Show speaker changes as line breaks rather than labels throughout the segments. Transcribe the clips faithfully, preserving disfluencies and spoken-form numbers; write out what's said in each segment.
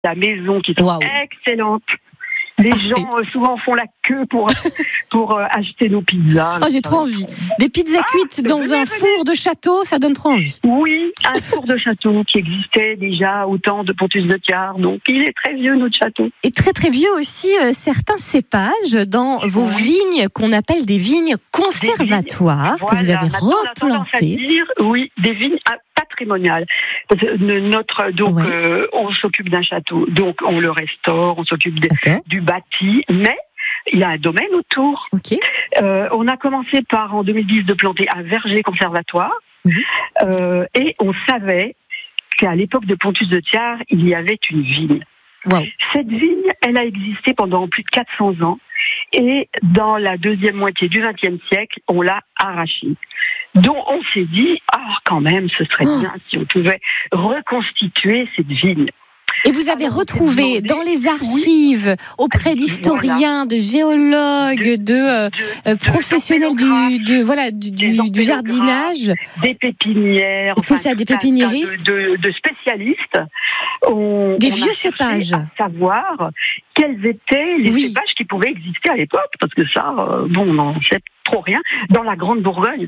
la maison qui sont
Wow.
excellentes. Les
Parfait.
gens euh, souvent font la queue pour pour euh, acheter nos pizzas.
Oh, j'ai trop envie. Des pizzas cuites dans
venez,
un
venez.
four de château, ça donne trop envie.
Oui, un four de château qui existait déjà au temps de Pontus de Thiard. Donc, il est très vieux, notre château.
Et très très vieux aussi, euh, certains cépages dans vos
Oui.
vignes qu'on appelle des vignes conservatoires que vous
Voilà,
avez
maintenant, on a tendance à
replantées.
dire, oui, des vignes ah, patrimoniales. Parce que ne- notre, donc,
Ouais.
euh, on s'occupe d'un château, donc on le restaure, on s'occupe de-
D'accord.
du bâti, mais il y a un domaine autour.
Ok.
Euh, on a commencé par, en deux mille dix, de planter un verger conservatoire,
Mhm.
euh, et on savait qu'à l'époque de Pontus de Thiard, il y avait une vigne.
Wow.
Cette vigne, elle a existé pendant plus de quatre cents ans, et dans la deuxième moitié du vingtième siècle, on l'a arrachée. Donc on s'est dit, ah quand même, ce serait
Oh.
bien si on pouvait reconstituer cette vigne.
Et vous avez
Alors, on
retrouvé
s'est demandé-
dans les archives, auprès d'historiens, de géologues, de, euh,
De-
euh,
de-
professionnels du,
d'empénographes,
de, voilà, du,
des
du, du
empénographes,
jardinage.
des pépinières,
C'est
enfin,
ça, des
tout un tas
pépiniéristes.
de, de, de spécialistes. On,
Des
on a
vieux
cherché
cépages.
à savoir quels étaient les
Oui.
cépages qui pouvaient exister à l'époque, parce que ça, euh, bon, on n'en sait trop rien, dans la Grande Bourgogne.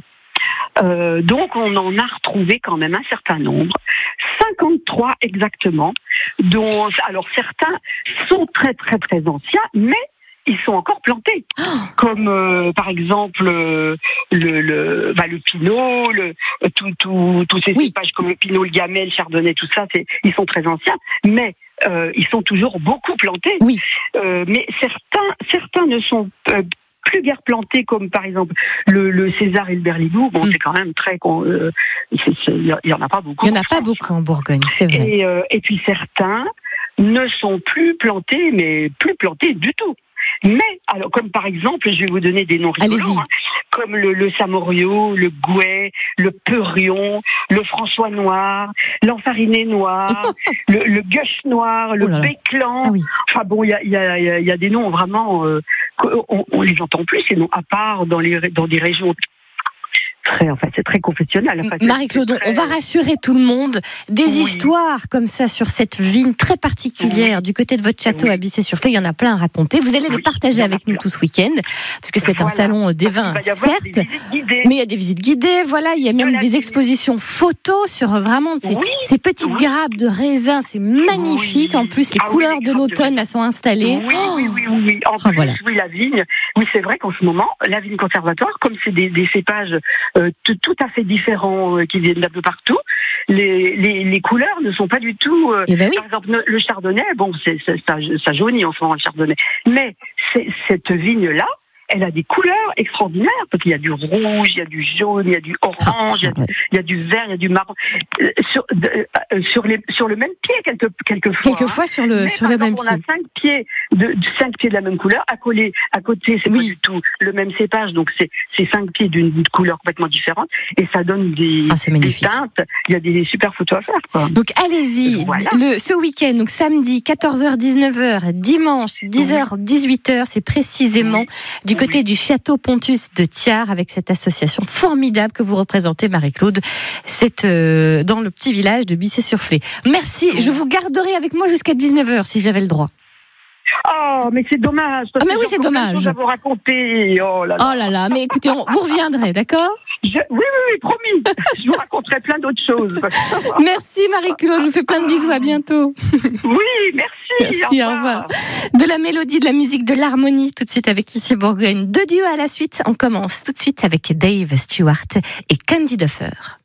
Euh, donc on en a retrouvé quand même un certain nombre, cinquante-trois exactement, dont, alors certains sont très très très anciens, mais ils sont encore plantés, comme euh, par exemple euh, le le, bah, le pinot, le tout, tout, tous ces
Oui.
cépages comme le pinot, le gamay, le chardonnay, tout ça, c'est, ils sont très anciens, mais euh, ils sont toujours beaucoup plantés.
Oui.
Euh, mais certains certains ne sont euh, plus guère plantés, comme par exemple le, le César et le Berligou. Bon,
Mm.
c'est quand même très, con- euh, c'est- c'est- il y en a pas beaucoup.
Il n'y en a
en
pas
France.
beaucoup en Bourgogne, c'est vrai.
Et, euh, et puis certains ne sont plus plantés, mais plus plantés du tout. Mais, alors, comme par exemple, je vais vous donner des noms rigolos,
Allez-y.
hein, comme le, le Samorio, le Gouet, le Peurion, le François Noir, l'Enfariné Noir, le, le Gueuche Noir, le
Oh là là.
Béclan.
Ah oui.
Enfin bon, il y a, il y, a, il y a- il y a des noms vraiment, euh, qu'on- on, les entend plus, ces noms, à part dans, les, dans des régions très, enfin c'est très confessionnel. Enfin, c'est-
Marie-Claude,
c'est très-
on va rassurer tout le monde. Des
Oui.
histoires comme ça sur cette vigne très particulière du côté de votre château
Oui.
à Bissé-sur-Flé, il y en a plein à raconter. Vous allez les
Oui,
partager
il y en a
avec nous
plein.
tout ce week-end, parce que c'est un
Voilà.
salon des
Parce qu'il
vins,
va y avoir
certes,
des visites guidées.
mais il y a des visites guidées, voilà, il y a
De
même
la
des
visite.
expositions photos sur euh, vraiment ces,
Oui,
ces petites
oui.
grappes de raisins, c'est magnifique.
Oui.
En plus, les
Ah oui,
couleurs
les
de
grappes de
l'automne
raisin.
là sont installées.
Oui,
Oh,
oui, oui, oui, oui. En
Ah,
plus,
voilà.
oui, la vigne. Oui, c'est vrai qu'en ce moment, la vigne conservatoire, comme c'est des, des cépages euh, tout, tout à fait différents euh, qui viennent d'un peu partout, les, les, les couleurs ne sont pas du tout. euh,
Eh ben oui.
Par exemple, le- le chardonnay, bon, c'est, c'est- ça, ça jaunit en ce moment le chardonnay, mais c'est, cette vigne-là, elle a des couleurs extraordinaires parce qu'il y a du rouge, il y a du jaune, il y a du orange, il y a du,
ouais.
il y a du vert, il y a du marron Euh, sur, de- euh, sur, les, sur le même pied quelque, quelquefois. hein.
Quelquefois sur le,
Mais
sur
par
le même
exemple, on
pied.
a cinq pieds de, de cinq pieds de la même couleur. À coller, à côté, c'est
Oui.
pas du tout le même cépage, donc c'est c'est cinq pieds d'une couleur complètement différente, et ça donne des,
Ah, c'est
des
magnifique.
teintes. Il y a des super photos à faire, quoi.
Donc allez-y,
Voilà.
le, ce week-end, donc samedi quatorze heures dix-neuf heures, dimanche dix heures dix-huit heures, c'est précisément
Oui.
du côté
Oui.
du château Pontus de Thiard avec cette association formidable que vous représentez, Marie-Claude. C'est euh, dans le petit village de Bissé-sur-Flé. Merci,
Oui.
je vous garderai avec moi jusqu'à dix-neuf heures si j'avais le droit.
Oh, mais c'est dommage. parce
Ah, mais
que
oui,
j'ai
c'est
encore plein de
dommage.
choses à vous raconter. Oh là là.
Oh là là, mais écoutez, on, vous reviendrez, d'accord?
Je- oui, oui, oui, promis. Je vous raconterai plein d'autres choses.
Merci Marie-Claude, je vous fais plein de bisous, à bientôt.
Oui, merci.
Merci, au revoir. De la mélodie, de la musique, de l'harmonie, tout de suite avec Ici Bourgogne. Deux duos à la suite, on commence tout de suite avec Dave Stewart et Candy Duffer.